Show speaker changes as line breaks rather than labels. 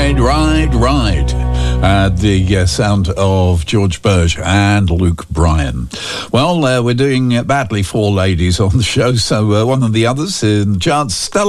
The sound of George Burge and Luke Bryan. Well, we're doing badly for ladies on the show, so one of the others in the charts, Stella